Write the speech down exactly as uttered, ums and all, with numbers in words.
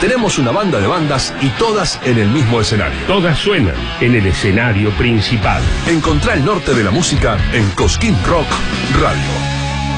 Tenemos una banda de bandas y todas en el mismo escenario. Todas suenan en el escenario principal. Encontrá el norte de la música en Cosquín Rock Radio.